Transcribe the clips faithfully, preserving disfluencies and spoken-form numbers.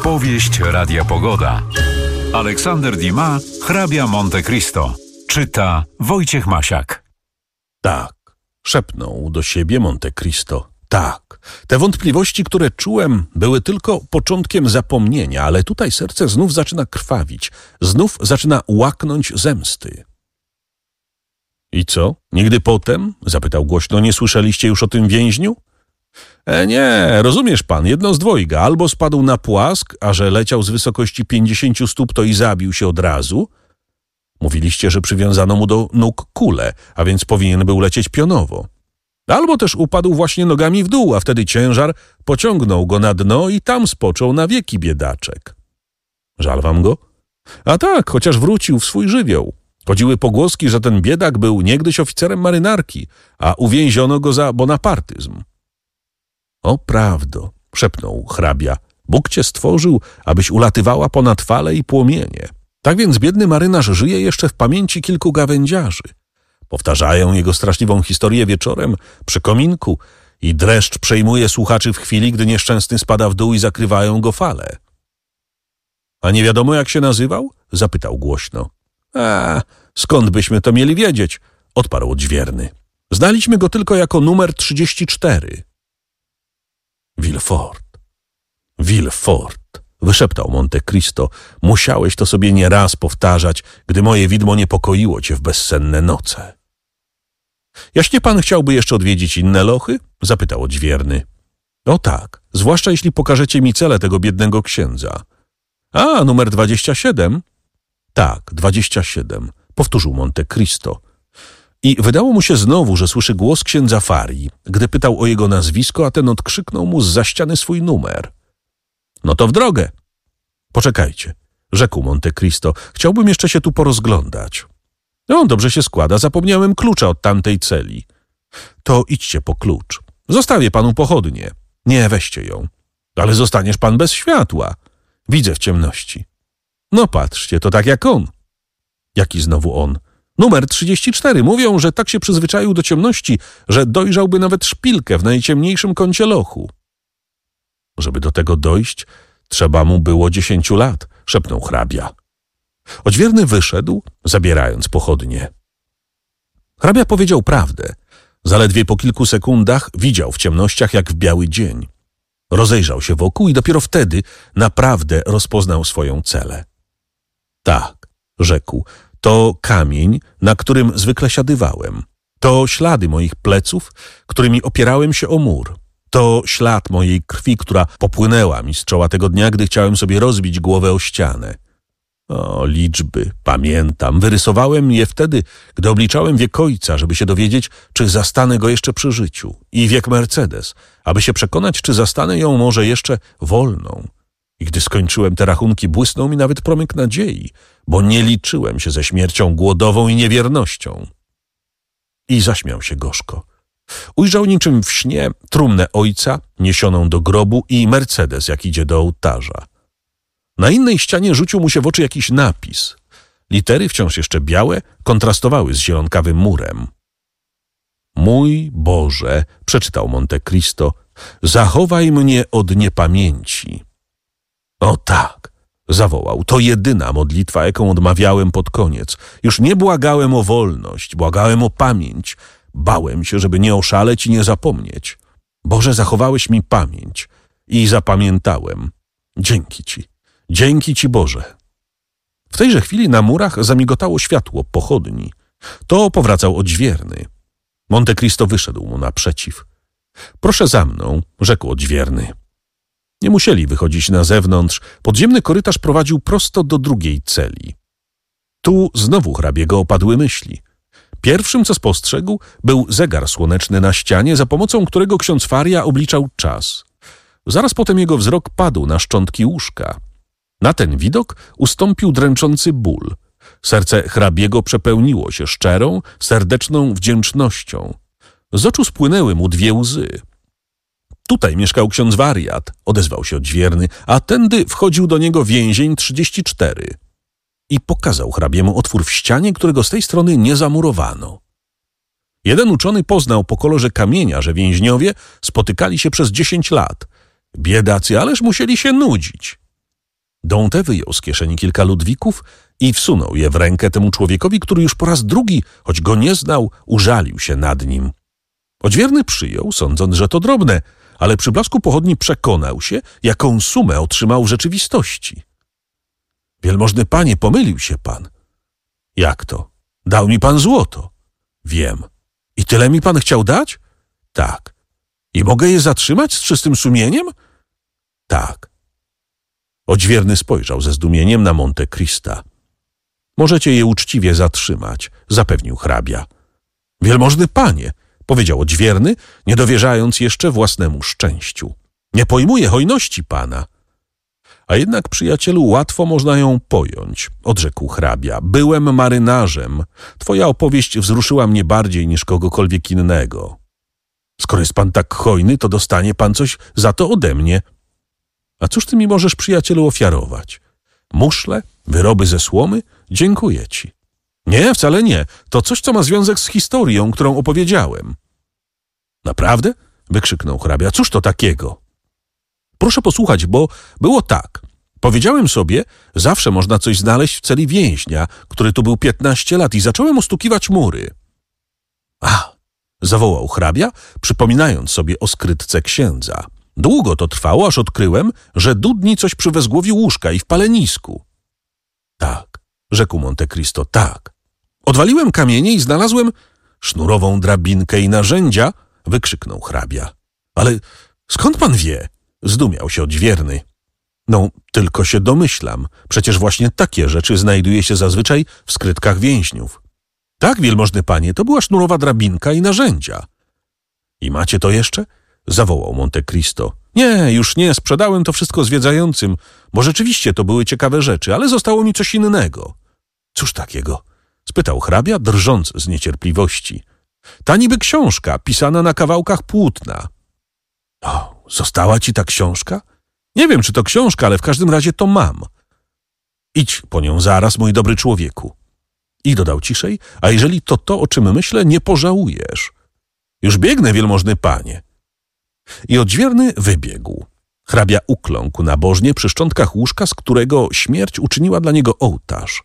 Powieść Radia Pogoda. Aleksander Dumas, Hrabia Monte Cristo. Czyta Wojciech Masiak. Tak, szepnął do siebie Monte Cristo. Tak, te wątpliwości, które czułem, były tylko początkiem zapomnienia, ale tutaj serce znów zaczyna krwawić, znów zaczyna łaknąć zemsty. I co? Nigdy potem? Zapytał głośno. Nie słyszeliście już o tym więźniu? E nie, rozumiesz pan, jedno z dwojga. Albo spadł na płask, a że leciał z wysokości pięćdziesięciu stóp, to i zabił się od razu. Mówiliście, że przywiązano mu do nóg kulę, a więc powinien był lecieć pionowo. Albo też upadł właśnie nogami w dół, a wtedy ciężar pociągnął go na dno i tam spoczął na wieki biedaczek. Żal wam go? A tak, chociaż wrócił w swój żywioł. Chodziły pogłoski, że ten biedak był niegdyś oficerem marynarki, a uwięziono go za bonapartyzm. O prawdo, szepnął hrabia, Bóg cię stworzył, abyś ulatywała ponad fale i płomienie. Tak więc biedny marynarz żyje jeszcze w pamięci kilku gawędziarzy. Powtarzają jego straszliwą historię wieczorem przy kominku i dreszcz przejmuje słuchaczy w chwili, gdy nieszczęsny spada w dół i zakrywają go fale. A nie wiadomo, jak się nazywał? Zapytał głośno. A, skąd byśmy to mieli wiedzieć? Odparł odźwierny. Znaliśmy go tylko jako numer trzydzieści cztery. Villefort. Villefort, wyszeptał Monte Cristo. Musiałeś to sobie nieraz powtarzać, gdy moje widmo niepokoiło cię w bezsenne noce. Jaśnie pan chciałby jeszcze odwiedzić inne lochy? Zapytał odźwierny. O tak, zwłaszcza jeśli pokażecie mi cele tego biednego księdza. A, numer dwadzieścia siedem? Tak, dwadzieścia siedem, powtórzył Monte Cristo. I wydało mu się znowu, że słyszy głos księdza Farii, gdy pytał o jego nazwisko, a ten odkrzyknął mu zza ściany swój numer. No to w drogę. Poczekajcie, rzekł Monte Cristo. Chciałbym jeszcze się tu porozglądać. No, dobrze się składa, zapomniałem klucza od tamtej celi. To idźcie po klucz. Zostawię panu pochodnię. Nie, weźcie ją. Ale zostaniesz pan bez światła. Widzę w ciemności. No patrzcie, to tak jak on. Jaki znowu on? Numer trzydzieści cztery. Mówią, że tak się przyzwyczaił do ciemności, że dojrzałby nawet szpilkę w najciemniejszym kącie lochu. Żeby do tego dojść, trzeba mu było dziesięciu lat, szepnął hrabia. Odźwierny wyszedł, zabierając pochodnie. Hrabia powiedział prawdę. Zaledwie po kilku sekundach widział w ciemnościach jak w biały dzień. Rozejrzał się wokół i dopiero wtedy naprawdę rozpoznał swoją celę. Tak, rzekł, to kamień, na którym zwykle siadywałem. To ślady moich pleców, którymi opierałem się o mur. To ślad mojej krwi, która popłynęła mi z czoła tego dnia, gdy chciałem sobie rozbić głowę o ścianę. O, liczby, pamiętam. Wyrysowałem je wtedy, gdy obliczałem wiek ojca, żeby się dowiedzieć, czy zastanę go jeszcze przy życiu. I wiek Mercedes, aby się przekonać, czy zastanę ją może jeszcze wolną. I gdy skończyłem te rachunki, błysnął mi nawet promyk nadziei, bo nie liczyłem się ze śmiercią głodową i niewiernością. I zaśmiał się gorzko. Ujrzał niczym w śnie trumnę ojca, niesioną do grobu i Mercedes, jak idzie do ołtarza. Na innej ścianie rzucił mu się w oczy jakiś napis. Litery, wciąż jeszcze białe, kontrastowały z zielonkawym murem. Mój Boże, przeczytał Monte Cristo, zachowaj mnie od niepamięci. O tak, zawołał, to jedyna modlitwa, jaką odmawiałem pod koniec. Już nie błagałem o wolność, błagałem o pamięć. Bałem się, żeby nie oszaleć i nie zapomnieć. Boże, zachowałeś mi pamięć i zapamiętałem. Dzięki Ci, dzięki Ci, Boże. W tejże chwili na murach zamigotało światło pochodni. To powracał odźwierny. Monte Cristo wyszedł mu naprzeciw. Proszę za mną, rzekł odźwierny. Nie musieli wychodzić na zewnątrz. Podziemny korytarz prowadził prosto do drugiej celi. Tu znowu hrabiego opadły myśli. Pierwszym, co spostrzegł, był zegar słoneczny na ścianie, za pomocą którego ksiądz Faria obliczał czas. Zaraz potem jego wzrok padł na szczątki łóżka. Na ten widok ustąpił dręczący ból. Serce hrabiego przepełniło się szczerą, serdeczną wdzięcznością. Z oczu spłynęły mu dwie łzy. Tutaj mieszkał ksiądz wariat, odezwał się odźwierny, a tędy wchodził do niego więzień trzydzieści cztery. I pokazał hrabiemu otwór w ścianie, którego z tej strony nie zamurowano. Jeden uczony poznał po kolorze kamienia, że więźniowie spotykali się przez dziesięć lat. Biedacy, ależ musieli się nudzić. Dante wyjął z kieszeni kilka ludwików i wsunął je w rękę temu człowiekowi, który już po raz drugi, choć go nie znał, użalił się nad nim. Odźwierny przyjął, sądząc, że to drobne, ale przy blasku pochodni przekonał się, jaką sumę otrzymał w rzeczywistości. Wielmożny panie, pomylił się pan. Jak to? Dał mi pan złoto. Wiem. I tyle mi pan chciał dać? Tak. I mogę je zatrzymać z czystym sumieniem? Tak. Odźwierny spojrzał ze zdumieniem na Monte Crista. Możecie je uczciwie zatrzymać, zapewnił hrabia. Wielmożny panie, powiedział odźwierny, nie dowierzając jeszcze własnemu szczęściu. Nie pojmuję hojności pana. A jednak, przyjacielu, łatwo można ją pojąć, odrzekł hrabia. Byłem marynarzem. Twoja opowieść wzruszyła mnie bardziej niż kogokolwiek innego. Skoro jest pan tak hojny, to dostanie pan coś za to ode mnie. A cóż ty mi możesz, przyjacielu, ofiarować? Muszle? Wyroby ze słomy? Dziękuję ci. Nie, wcale nie. To coś, co ma związek z historią, którą opowiedziałem. Naprawdę? Wykrzyknął hrabia. Cóż to takiego? Proszę posłuchać, bo było tak. Powiedziałem sobie, zawsze można coś znaleźć w celi więźnia, który tu był piętnaście lat, i zacząłem ostukiwać mury. A, zawołał hrabia, przypominając sobie o skrytce księdza. Długo to trwało, aż odkryłem, że dudni coś przy wezgłowiu łóżka i w palenisku. Tak, rzekł Monte Cristo, tak. Odwaliłem kamienie i znalazłem sznurową drabinkę i narzędzia, wykrzyknął hrabia. Ale skąd pan wie? Zdumiał się odźwierny. No, tylko się domyślam. Przecież właśnie takie rzeczy znajduje się zazwyczaj w skrytkach więźniów. Tak, wielmożny panie, to była sznurowa drabinka i narzędzia. I macie to jeszcze? Zawołał Monte Cristo. Nie, już nie, sprzedałem to wszystko zwiedzającym, bo rzeczywiście to były ciekawe rzeczy, ale zostało mi coś innego. Cóż takiego? Spytał hrabia, drżąc z niecierpliwości. Ta niby książka, pisana na kawałkach płótna. O, została ci ta książka? Nie wiem, czy to książka, ale w każdym razie to mam. Idź po nią zaraz, mój dobry człowieku. I dodał ciszej, a jeżeli to to, o czym myślę, nie pożałujesz. Już biegnę, wielmożny panie. I odźwierny wybiegł. Hrabia ukląkł nabożnie przy szczątkach łóżka, z którego śmierć uczyniła dla niego ołtarz.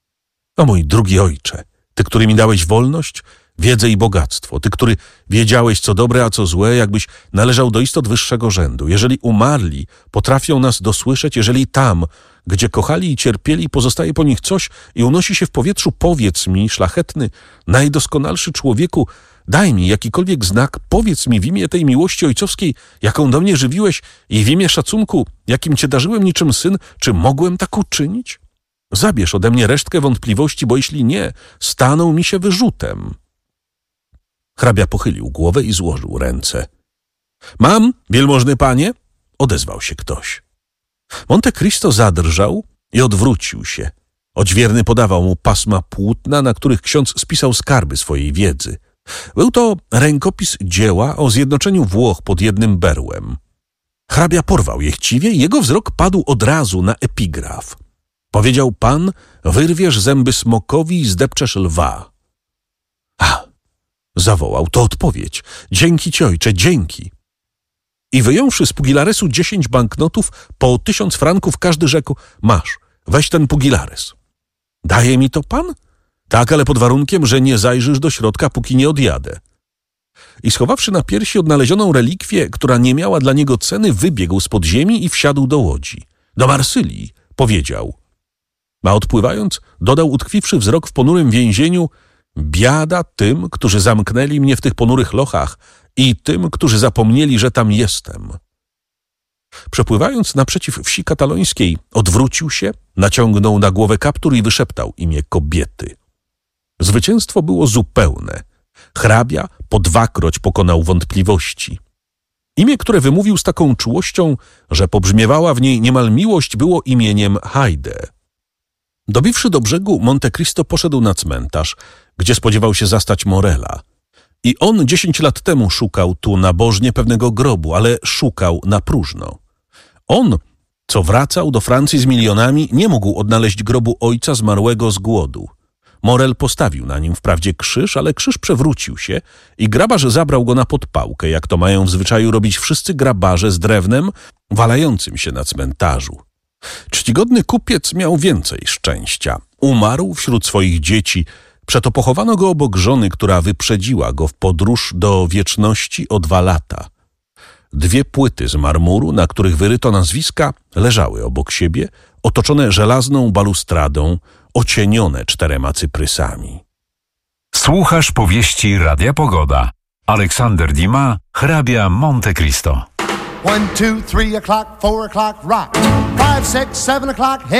O mój drugi ojcze, ty, który mi dałeś wolność, wiedzę i bogactwo, ty, który wiedziałeś, co dobre, a co złe, jakbyś należał do istot wyższego rzędu. Jeżeli umarli, potrafią nas dosłyszeć, jeżeli tam, gdzie kochali i cierpieli, pozostaje po nich coś i unosi się w powietrzu, powiedz mi, szlachetny, najdoskonalszy człowieku, daj mi jakikolwiek znak, powiedz mi w imię tej miłości ojcowskiej, jaką do mnie żywiłeś, i w imię szacunku, jakim cię darzyłem niczym syn, czy mogłem tak uczynić? Zabierz ode mnie resztkę wątpliwości, bo jeśli nie, staną mi się wyrzutem. Hrabia pochylił głowę i złożył ręce. Mam, wielmożny panie, odezwał się ktoś. Monte Cristo zadrżał i odwrócił się. Odźwierny podawał mu pasma płótna, na których ksiądz spisał skarby swojej wiedzy. Był to rękopis dzieła o zjednoczeniu Włoch pod jednym berłem. Hrabia porwał je chciwie i jego wzrok padł od razu na epigraf. Powiedział pan, wyrwiesz zęby smokowi i zdepczesz lwa. A, zawołał, to odpowiedź. Dzięki ci, ojcze, dzięki. I wyjąwszy z pugilaresu dziesięć banknotów po tysiąc franków, każdy rzekł, masz, weź ten pugilares. Daje mi to pan? Tak, ale pod warunkiem, że nie zajrzysz do środka, póki nie odjadę. I schowawszy na piersi odnalezioną relikwię, która nie miała dla niego ceny, wybiegł z podziemi i wsiadł do łodzi. Do Marsylii, powiedział. A odpływając, dodał, utkwiwszy wzrok w ponurym więzieniu, biada tym, którzy zamknęli mnie w tych ponurych lochach i tym, którzy zapomnieli, że tam jestem. Przepływając naprzeciw wsi katalońskiej, odwrócił się, naciągnął na głowę kaptur i wyszeptał imię kobiety. Zwycięstwo było zupełne. Hrabia po dwakroć pokonał wątpliwości. Imię, które wymówił z taką czułością, że pobrzmiewała w niej niemal miłość, było imieniem Haydée. Dobiwszy do brzegu, Monte Cristo poszedł na cmentarz, gdzie spodziewał się zastać Morela. I on dziesięć lat temu szukał tu nabożnie pewnego grobu, ale szukał na próżno. On, co wracał do Francji z milionami, nie mógł odnaleźć grobu ojca zmarłego z głodu. Morel postawił na nim wprawdzie krzyż, ale krzyż przewrócił się i grabarz zabrał go na podpałkę, jak to mają w zwyczaju robić wszyscy grabarze z drewnem walającym się na cmentarzu. Czcigodny kupiec miał więcej szczęścia. Umarł wśród swoich dzieci, przeto pochowano go obok żony, która wyprzedziła go w podróż do wieczności o dwa lata. Dwie płyty z marmuru, na których wyryto nazwiska, leżały obok siebie, otoczone żelazną balustradą, ocienione czterema cyprysami. Słuchasz powieści Radia Pogoda. Aleksander Dumas, hrabia Monte Cristo. One, two, three o'clock, four o'clock, rock. Five, six, seven o'clock,